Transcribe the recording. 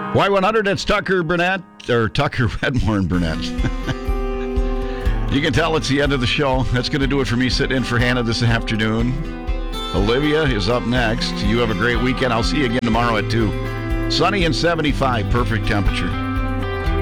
Y100, it's Tucker Burnett, or Tucker Wedmore and Burnett. You can tell it's the end of the show. That's going to do it for me sitting in for Hannah this afternoon. Olivia is up next. You have a great weekend. I'll see you again tomorrow at 2. Sunny and 75, perfect temperature.